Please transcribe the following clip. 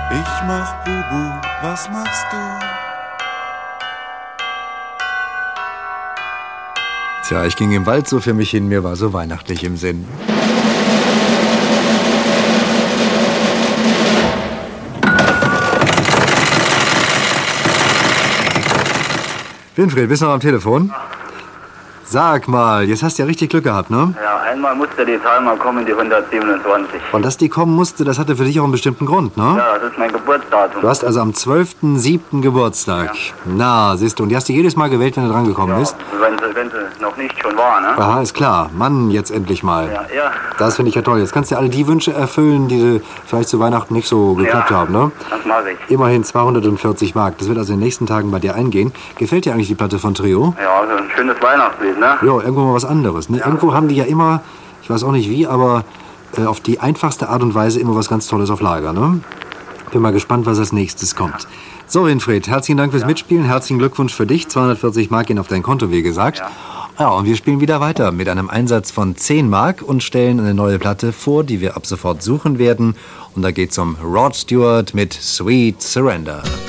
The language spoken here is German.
Ich mach Bubu, was machst du? Tja, ich ging im Wald so für mich hin, mir war so weihnachtlich im Sinn. Winfried, bist du noch am Telefon? Sag mal, jetzt hast du ja richtig Glück gehabt, ne? Ja, einmal musste die Zahl mal kommen, die 127. Und dass die kommen musste, das hatte für dich auch einen bestimmten Grund, ne? Ja, das ist mein Geburtsdatum. Du hast also am 12.07. Geburtstag. Ja. Na, siehst du, und die hast du jedes Mal gewählt, wenn du dran gekommen bist? Wenn sie noch nicht schon war, ne? Aha, ist klar. Mann, jetzt endlich mal. Ja. Das finde ich ja toll. Jetzt kannst du alle die Wünsche erfüllen, die dir vielleicht zu Weihnachten nicht so geklappt haben, ne? Das mache ich. Immerhin 240 Mark. Das wird also in den nächsten Tagen bei dir eingehen. Gefällt dir eigentlich die Platte von Trio? Ja, also ein schönes Weihnachtslied, ne? Jo, irgendwo mal was anderes, ne? Ja. Irgendwo haben die ja immer, ich weiß auch nicht wie, aber auf die einfachste Art und Weise immer was ganz Tolles auf Lager, ne? Bin mal gespannt, was als nächstes kommt. So, Winfried, herzlichen Dank fürs Mitspielen. Herzlichen Glückwunsch für dich. 240 Mark gehen auf dein Konto, wie gesagt. Ja, und wir spielen wieder weiter mit einem Einsatz von 10 Mark und stellen eine neue Platte vor, die wir ab sofort suchen werden. Und da geht's um Rod Stewart mit Sweet Surrender.